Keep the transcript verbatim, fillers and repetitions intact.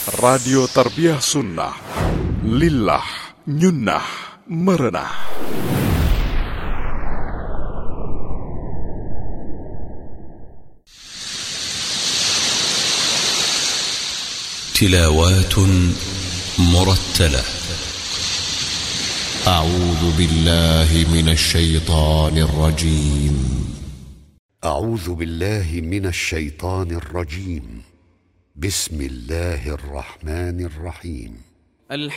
Radio Tarbiyah Sunnah. Lillah, nyunnah, merenah. تلاوات مرتلة. أعوذ بالله من الشيطان الرجيم. أعوذ بالله من الشيطان الرجيم. بسم الله الرحمن الرحيم. الحمد